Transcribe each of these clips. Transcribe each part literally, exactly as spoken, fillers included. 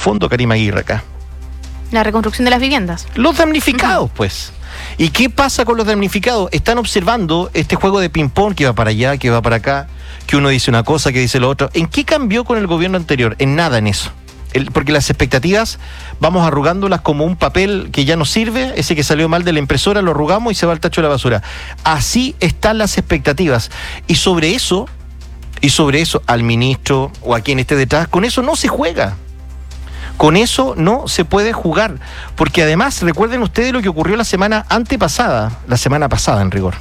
fondo, Karima Aguirre, acá? La reconstrucción de las viviendas. Los damnificados, uh-huh. pues. ¿Y qué pasa con los damnificados? Están observando este juego de ping-pong que va para allá, que va para acá, que uno dice una cosa, que dice lo otro. ¿En qué cambió con el gobierno anterior? En nada en eso. El, porque las expectativas vamos arrugándolas como un papel que ya no sirve, ese que salió mal de la impresora, lo arrugamos y se va al tacho de la basura. Así están las expectativas. Y sobre eso, y sobre eso al ministro o a quien esté detrás, con eso no se juega. Con eso no se puede jugar. Porque además, recuerden ustedes lo que ocurrió la semana antepasada, la semana pasada en rigor.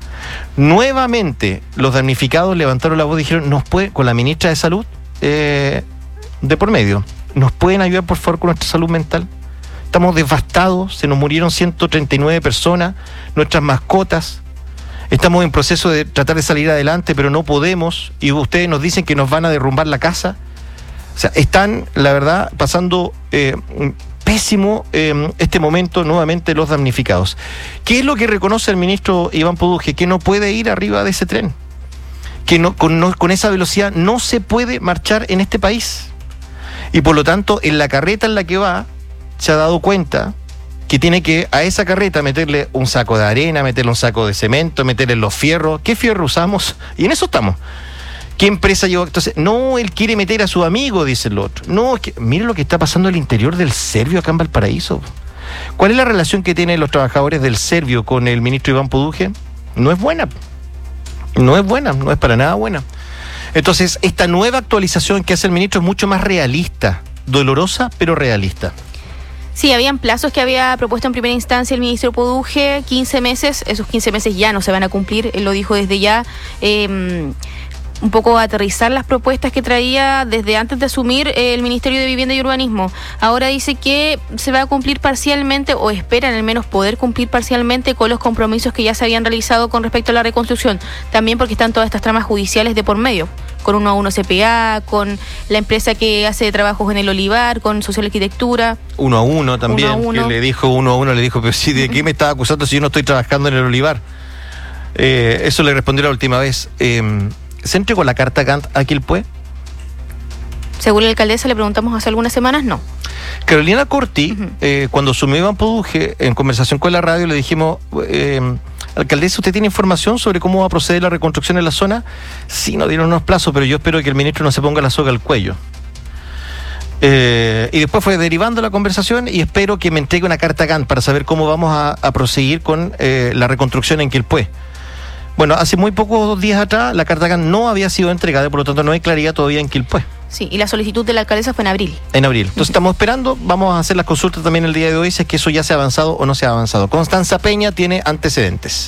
Nuevamente los damnificados levantaron la voz y dijeron, nos puede, con la ministra de Salud eh, de por medio, ¿nos pueden ayudar por favor con nuestra salud mental? Estamos devastados, se nos murieron ciento treinta y nueve personas, nuestras mascotas, estamos en proceso de tratar de salir adelante, pero no podemos, y ustedes nos dicen que nos van a derrumbar la casa. O sea, están, la verdad, pasando eh, pésimo eh, este momento nuevamente los damnificados. ¿Qué es lo que reconoce el ministro Iván Poduje? Que no puede ir arriba de ese tren. Que no, con, no, con esa velocidad no se puede marchar en este país. Y por lo tanto, en la carreta en la que va, se ha dado cuenta que tiene que a esa carreta meterle un saco de arena, meterle un saco de cemento, meterle los fierros. ¿Qué fierro usamos? Y en eso estamos. ¿Qué empresa llevó? Entonces, no, él quiere meter a su amigo, dice el otro. No, es que, mire lo que está pasando al interior del Servio acá en Valparaíso. ¿Cuál es la relación que tienen los trabajadores del Servio con el ministro Iván Poduje? No es buena. No es buena, no es para nada buena. Entonces, esta nueva actualización que hace el ministro es mucho más realista, dolorosa, pero realista. Sí, habían plazos que había propuesto en primera instancia el ministro Poduje, quince meses, esos quince meses ya no se van a cumplir, él lo dijo desde ya. Eh, un poco aterrizar las propuestas que traía desde antes de asumir el Ministerio de Vivienda y Urbanismo. Ahora dice que se va a cumplir parcialmente, o esperan al menos poder cumplir parcialmente con los compromisos que ya se habían realizado con respecto a la reconstrucción. También porque están todas estas tramas judiciales de por medio, con uno a uno C P A, con la empresa que hace trabajos en el Olivar, con Social Arquitectura. Uno a uno también, uno a uno. Que le dijo uno a uno, le dijo, pero sí, ¿de qué me estaba acusando si yo no estoy trabajando en el Olivar? Eh, eso le respondió la última vez. Eh, ¿Se entregó la carta Gantt a Quilpué? Según la alcaldesa, le preguntamos hace algunas semanas, no. Carolina Corti, uh-huh. eh, cuando asumió Iván Poduje, en conversación con la radio, le dijimos, eh, alcaldesa, ¿usted tiene información sobre cómo va a proceder la reconstrucción en la zona? Sí, nos dieron unos plazos, pero yo espero que el ministro no se ponga la soga al cuello. Eh, y después fue derivando la conversación y espero que me entregue una carta Gantt para saber cómo vamos a, a proseguir con eh, la reconstrucción en Quilpué. Bueno, hace muy pocos días atrás la carta Gantt no había sido entregada, por lo tanto no hay claridad todavía en Quilpué. Sí, y la solicitud de la alcaldesa fue en abril. En abril. Entonces estamos esperando, vamos a hacer las consultas también el día de hoy, si es que eso ya se ha avanzado o no se ha avanzado. Constanza Peña tiene antecedentes.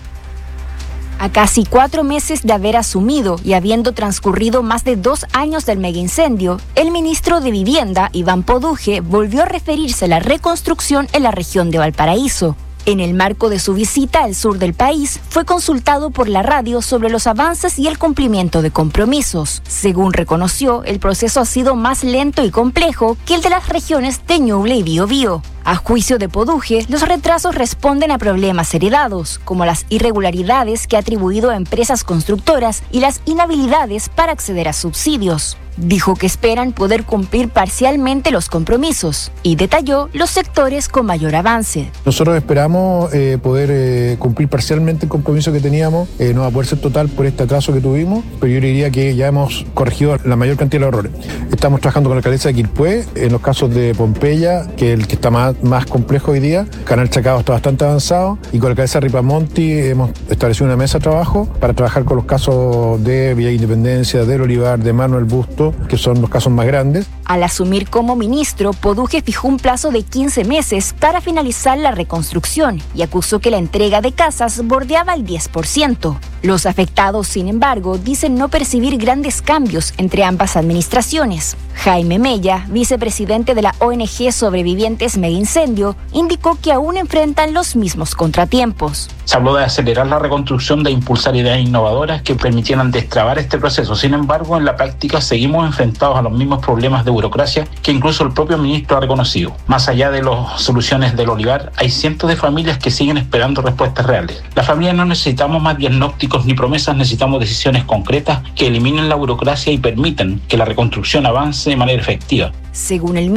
A casi cuatro meses de haber asumido y habiendo transcurrido más de dos años del megaincendio, el ministro de Vivienda, Iván Poduje, volvió a referirse a la reconstrucción en la región de Valparaíso. En el marco de su visita al sur del país, fue consultado por la radio sobre los avances y el cumplimiento de compromisos. Según reconoció, el proceso ha sido más lento y complejo que el de las regiones de Ñuble y Biobío. A juicio de Poduje, los retrasos responden a problemas heredados, como las irregularidades que ha atribuido a empresas constructoras y las inhabilidades para acceder a subsidios. Dijo que esperan poder cumplir parcialmente los compromisos y detalló los sectores con mayor avance. Nosotros esperamos eh, poder eh, cumplir parcialmente el compromiso que teníamos, eh, no va a poder ser total por este atraso que tuvimos, pero yo diría que ya hemos corregido la mayor cantidad de errores. Estamos trabajando con la alcaldesa de Quilpué, en los casos de Pompeya, que es el que está más, más complejo hoy día, Canal Chacao está bastante avanzado, y con la alcaldesa Ripamonti hemos establecido una mesa de trabajo para trabajar con los casos de Villa Independencia, del Olivar, de Manuel Busto, que son los casos más grandes. Al asumir como ministro, Poduje fijó un plazo de quince meses para finalizar la reconstrucción y acusó que la entrega de casas bordeaba el diez por ciento. Los afectados, sin embargo, dicen no percibir grandes cambios entre ambas administraciones. Jaime Mella, vicepresidente de la O N G Sobrevivientes Megaincendio, indicó que aún enfrentan los mismos contratiempos. Se habló de acelerar la reconstrucción, de impulsar ideas innovadoras que permitieran destrabar este proceso. Sin embargo, en la práctica seguimos enfrentados a los mismos problemas de burocracia que incluso el propio ministro ha reconocido. Más allá de las soluciones del Olivar, hay cientos de familias que siguen esperando respuestas reales. Las familias no necesitamos más diagnósticos ni promesas, necesitamos decisiones concretas que eliminen la burocracia y permitan que la reconstrucción avance de manera efectiva. Según el